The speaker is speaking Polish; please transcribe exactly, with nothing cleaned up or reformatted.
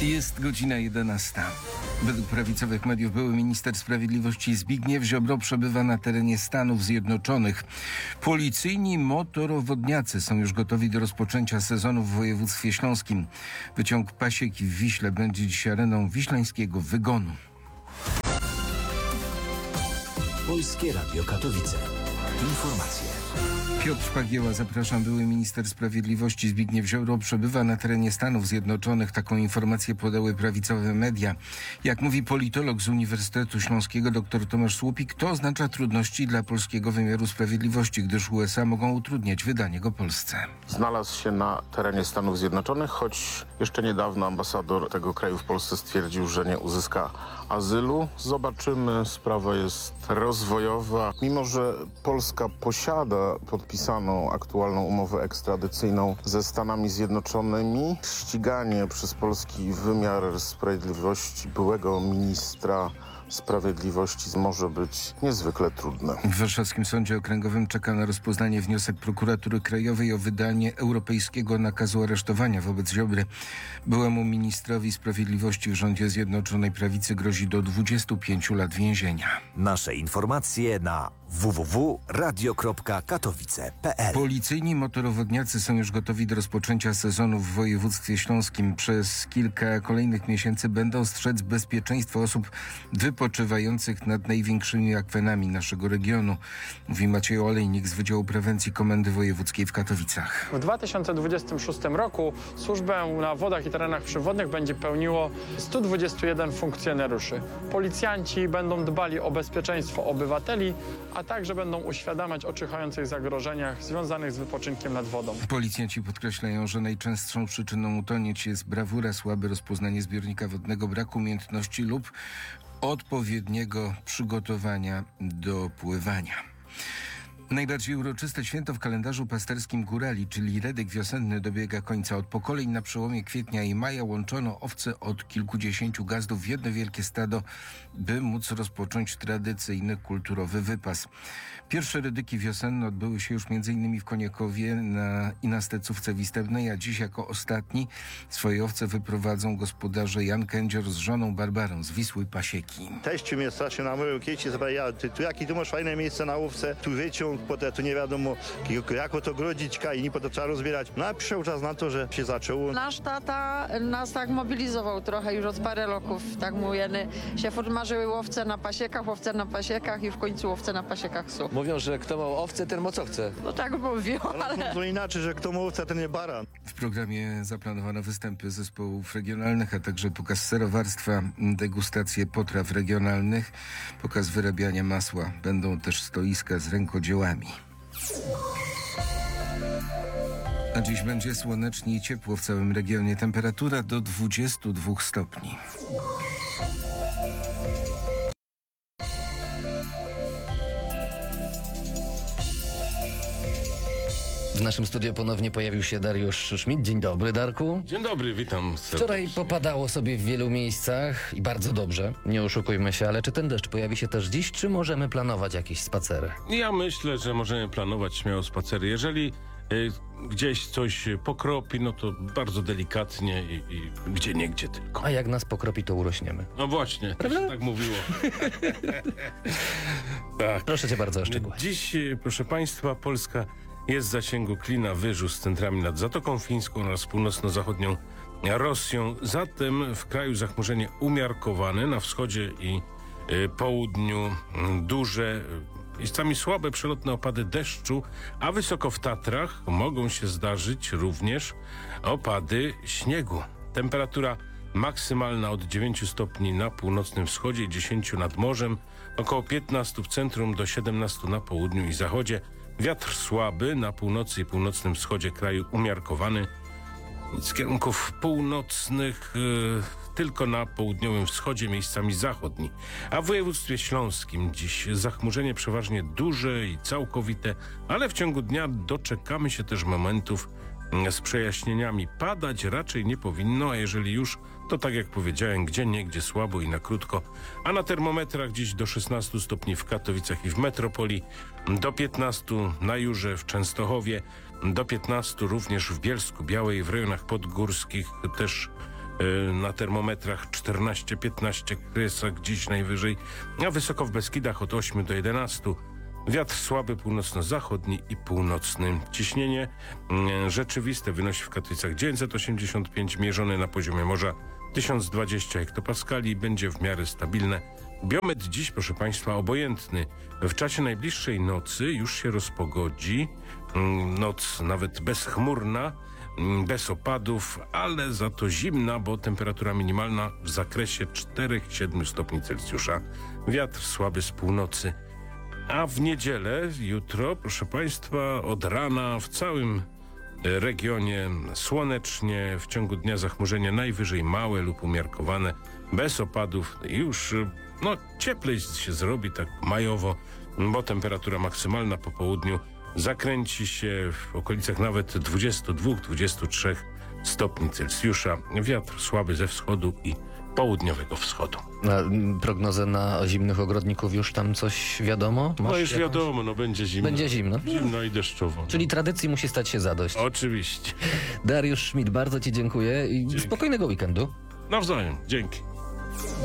Jest godzina jedenasta. Według prawicowych mediów były minister sprawiedliwości Zbigniew Ziobro przebywa na terenie Stanów Zjednoczonych. Policyjni motorowodniacy są już gotowi do rozpoczęcia sezonu w województwie śląskim. Wyciąg Pasieki w Wiśle będzie dziś areną wiślańskiego wygonu. Polskie Radio Katowice. Informacje. Piotr Pagieła, zapraszam. Były minister sprawiedliwości Zbigniew Ziobro przebywa na terenie Stanów Zjednoczonych. Taką informację podały prawicowe media. Jak mówi politolog z Uniwersytetu Śląskiego dr Tomasz Słupik, to oznacza trudności dla polskiego wymiaru sprawiedliwości, gdyż U S A mogą utrudniać wydanie go Polsce. Znalazł się na terenie Stanów Zjednoczonych, choć jeszcze niedawno ambasador tego kraju w Polsce stwierdził, że nie uzyska azylu. Zobaczymy, sprawa jest rozwojowa. Mimo że Polska posiada podpisaną aktualną umowę ekstradycyjną ze Stanami Zjednoczonymi, ściganie przez polski wymiar sprawiedliwości byłego ministra sprawiedliwości może być niezwykle trudne. W warszawskim Sądzie Okręgowym czeka na rozpoznanie wniosek Prokuratury Krajowej o wydanie europejskiego nakazu aresztowania wobec Ziobry. Byłemu ministrowi sprawiedliwości w rządzie Zjednoczonej Prawicy grozi do dwudziestu pięciu lat więzienia. Nasze informacje na w w w kropka radio kropka katowice kropka p l. Policyjni motorowodniacy są już gotowi do rozpoczęcia sezonu w województwie śląskim. Przez kilka kolejnych miesięcy będą strzec bezpieczeństwa osób wypoczywających nad największymi akwenami naszego regionu, mówi Maciej Olejnik z Wydziału Prewencji Komendy Wojewódzkiej w Katowicach. W dwa tysiące dwudziestym szóstym roku służbę na wodach i terenach przywodnych będzie pełniło stu dwudziestu jeden funkcjonariuszy. Policjanci będą dbali o bezpieczeństwo obywateli, a także będą uświadamiać o czyhających zagrożeniach związanych z wypoczynkiem nad wodą. Policjanci podkreślają, że najczęstszą przyczyną utonięć jest brawura, słabe rozpoznanie zbiornika wodnego, brak umiejętności lub odpowiedniego przygotowania do pływania. Najbardziej uroczyste święto w kalendarzu pasterskim górali, czyli Redyk Wiosenny, dobiega końca. Od pokoleń na przełomie kwietnia i maja łączono owce od kilkudziesięciu gazdów w jedno wielkie stado, by móc rozpocząć tradycyjny kulturowy wypas. Pierwsze Redyki wiosenne odbyły się już m.in. w Koniekowie na, i na Stecówce Wistebnej, a dziś jako ostatni swoje owce wyprowadzą gospodarze Jan Kędzior z żoną Barbarą z Wisły Pasieki. Teściu mnie strasznie namówił, kiedyś ja, ty, tu jaki tu masz fajne miejsce na łówce, tu wyciąg, potem tu nie wiadomo jako to grodzićka i nie potem trzeba rozbierać. No a przyszedł czas na to, że się zaczęło. Nasz tata nas tak mobilizował trochę już od parę roków, tak mówimy, się formarzyły łowce na pasiekach, łowce na pasiekach i w końcu łowce na pasiekach są. Mówią, że kto ma owce, ten ma co chce. No tak mówią, ale... ale... To inaczej, że kto ma owce, ten nie baran. W programie zaplanowano występy zespołów regionalnych, a także pokaz serowarstwa, degustacje potraw regionalnych, pokaz wyrabiania masła. Będą też stoiska z rękodziełami. A dziś będzie słonecznie i ciepło w całym regionie. Temperatura do dwudziestu dwóch stopni. W naszym studiu ponownie pojawił się Dariusz Szmid. Dzień dobry, Darku. Dzień dobry, witam serdecznie. Wczoraj popadało sobie w wielu miejscach i bardzo dobrze, nie oszukujmy się, ale czy ten deszcz pojawi się też dziś, czy możemy planować jakieś spacery? Ja myślę, że możemy planować śmiało spacery. Jeżeli y, gdzieś coś pokropi, no to bardzo delikatnie i, i gdzie niegdzie tylko. A jak nas pokropi, to urośniemy. No właśnie, też się tak mówiło. Tak. Proszę cię bardzo o szczegóły. Dziś, proszę państwa, Polska jest w zasięgu klina wyżu z centrami nad Zatoką Fińską oraz północno-zachodnią Rosją. Zatem w kraju zachmurzenie umiarkowane, na wschodzie i y, południu y, duże, miejscami słabe przelotne opady deszczu, a wysoko w Tatrach mogą się zdarzyć również opady śniegu. Temperatura maksymalna od dziewięciu stopni na północnym wschodzie i dziesięciu nad morzem, około piętnastu w centrum do siedemnastu na południu i zachodzie. Wiatr słaby na północy i północnym wschodzie kraju umiarkowany. Z kierunków północnych yy, tylko na południowym wschodzie, miejscami zachodni. A w województwie śląskim dziś zachmurzenie przeważnie duże i całkowite, ale w ciągu dnia doczekamy się też momentów z przejaśnieniami. Padać raczej nie powinno, a jeżeli już, to tak jak powiedziałem, gdzieniegdzie słabo i na krótko. A na termometrach dziś do szesnastu stopni w Katowicach i w metropolii, do piętnastu na Jurze, w Częstochowie, do piętnastu również w Bielsku Białej, w rejonach podgórskich też y, na termometrach czternaście piętnaście kresach, dziś najwyżej, a wysoko w Beskidach od ośmiu do jedenastu. Wiatr słaby północno-zachodni i północny. Ciśnienie mm, rzeczywiste wynosi w Katowicach dziewięćset osiemdziesiąt pięć, mierzone na poziomie morza tysiąc dwadzieścia hektopaskali i będzie w miarę stabilne. Biometr dziś, proszę Państwa, obojętny. W czasie najbliższej nocy już się rozpogodzi. Mm, Noc nawet bezchmurna, mm, bez opadów, ale za to zimna, bo temperatura minimalna w zakresie cztery do siedmiu stopni Celsjusza. Wiatr słaby z północy. A w niedzielę, jutro, proszę Państwa, od rana w całym regionie słonecznie, w ciągu dnia zachmurzenie najwyżej małe lub umiarkowane, bez opadów. Już no, cieplej się zrobi, tak majowo, bo temperatura maksymalna po południu zakręci się w okolicach nawet dwudziestu dwóch do dwudziestu trzech stopni Celsjusza. Wiatr słaby ze wschodu i południowego wschodu. Na mm, prognozę na zimnych ogrodników już tam coś wiadomo? Masz No już jakąś? wiadomo, no będzie zimno. Będzie zimno. Zimno i deszczowo. Czyli tradycji musi stać się zadość. Oczywiście. Dariusz Schmidt, bardzo Ci dziękuję i Dzięki. spokojnego weekendu. Nawzajem. Dzięki.